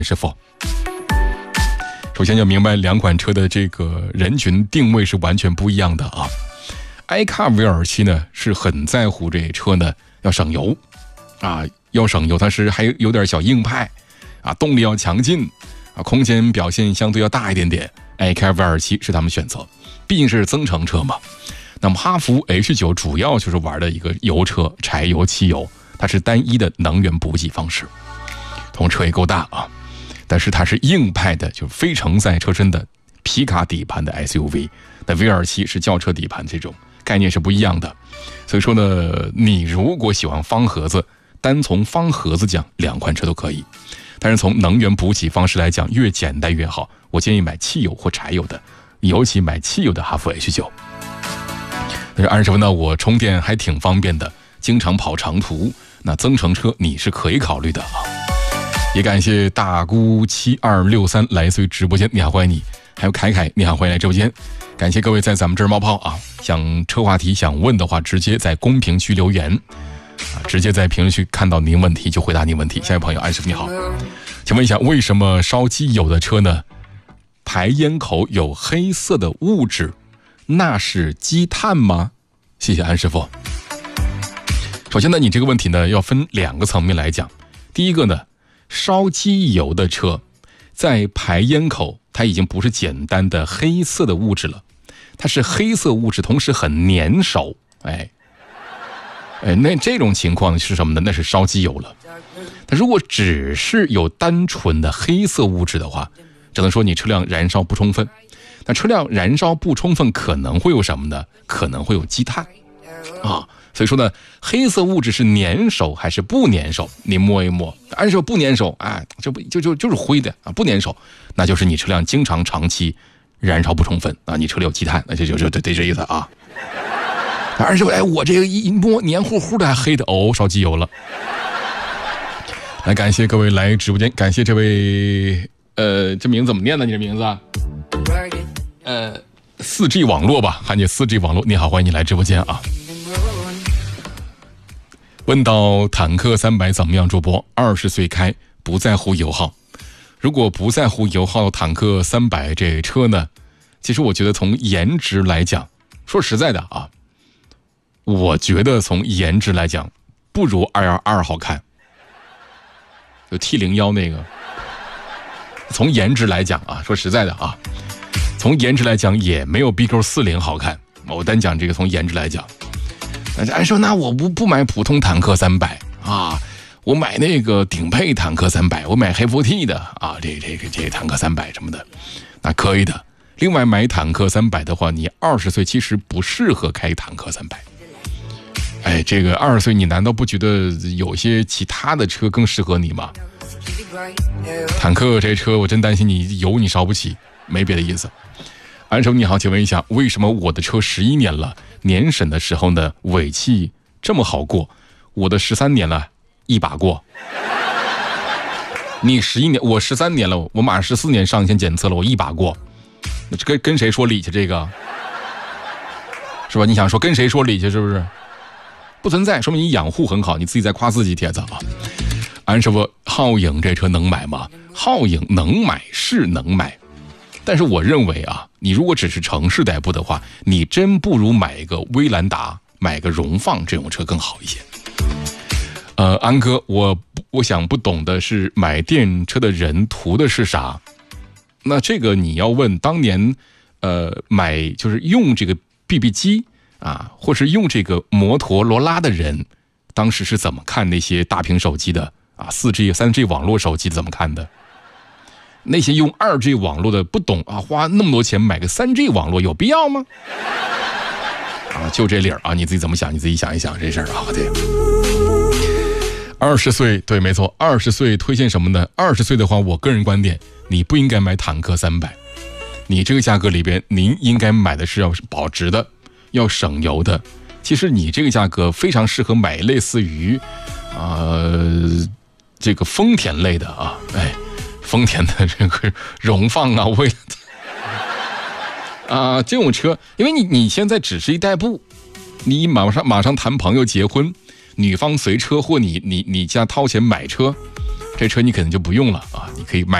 是否？首先要明白两款车的这个人群定位是完全不一样的啊。iCar V7呢是很在乎这车呢要省油啊，要省油，它是还有点小硬派啊，动力要强劲啊，空间表现相对要大一点点。iCar V7是他们选择，毕竟是增程车嘛。那么哈弗 H9 主要就是玩的一个油车，柴油、汽油，它是单一的能源补给方式。同车也够大啊，但是它是硬派的，就是非承载车身的皮卡底盘的 SUV。那 V7是轿车底盘，这种概念是不一样的。所以说呢，你如果喜欢方盒子，单从方盒子讲，两款车都可以。但是从能源补给方式来讲，越简单越好。我建议买汽油或柴油的，尤其买汽油的哈弗 H9。但是按说呢，我充电还挺方便的，经常跑长途，那增程车你是可以考虑的啊。也感谢大姑7263来自于直播间，你好，欢迎你。还有凯凯，你好，欢迎来直播间。感谢各位在咱们这儿冒泡啊，想车话题想问的话，直接在公屏区留言啊，直接在评论区看到您问题就回答您问题。下一位朋友，安师傅你好，请问一下，为什么烧机油的车呢，排烟口有黑色的物质，那是积碳吗？谢谢安师傅。首先呢，你这个问题呢要分两个层面来讲。第一个呢，烧机油的车在排烟口它已经不是简单的黑色的物质了，它是黑色物质同时很粘手。那这种情况是什么呢？那是烧机油了。它如果只是有单纯的黑色物质的话，只能说你车辆燃烧不充分。那车辆燃烧不充分可能会有什么呢？可能会有积碳啊。所以说呢，黑色物质是粘手还是不粘手？你摸一摸，按说不粘手，这不就是灰的啊，不粘手，那就是你车辆经常长期燃烧不充分啊，你车里有积碳，那就对这意思啊。而且我这个一摸黏糊糊的还黑的哦，烧机油了。来，感谢各位来直播间，感谢这位这名字怎么念呢？你这名字啊？4G 网络吧，喊你 4G 网络，你好，欢迎你来直播间啊。问到坦克300怎么样？主播20岁开，不在乎油耗。如果不在乎油耗，坦克300这车呢，其实我觉得从颜值来讲，说实在的啊，我觉得从颜值来讲，不如212好看。就 T01那个，从颜值来讲啊，说实在的啊，从颜值来讲也没有 BQ40好看。我单讲这个从颜值来讲。按说那我不买普通坦克300啊，我买那个顶配坦克300，我买黑 4T 的啊，这坦克300什么的，那可以的。另外买坦克300的话，你20岁其实不适合开坦克300。这个20岁你难道不觉得有些其他的车更适合你吗？坦克这车我真担心你油你烧不起，没别的意思。安生你好，请问一下，为什么我的车11年了，年审的时候呢尾气这么好过，我的13年了一把过？你11年，我13年了，我马上14年上线检测了，我一把过，那这跟谁说理去？这个是吧？你想说跟谁说理去？是不是？不存在，说明你养护很好，你自己在夸自己帖子啊。安师傅，皓影这车能买吗？皓影能买是能买，但是我认为啊，你如果只是城市代步的话，你真不如买一个威兰达，买个荣放这种车更好一些。安哥，我想不懂的是买电车的人图的是啥？那这个你要问当年买就是用这个 BB 机啊，或是用这个摩托罗拉的人，当时是怎么看那些大屏手机的啊？4G、3G 网络手机怎么看的？那些用2G 网络的不懂啊，花那么多钱买个3G 网络有必要吗？啊，就这理儿啊，你自己怎么想？你自己想一想这事儿啊。对，20岁，对，没错，20岁推荐什么呢？20岁的话，我个人观点，你不应该买坦克300，你这个价格里边，您应该买的是要保值的，要省油的。其实你这个价格非常适合买类似于这个丰田类的啊，丰田的这个荣放啊，为了这种车，因为你现在只是一代步，你马上谈朋友结婚，女方随车或你家掏钱买车， 这车你可能就不用了啊，你可以买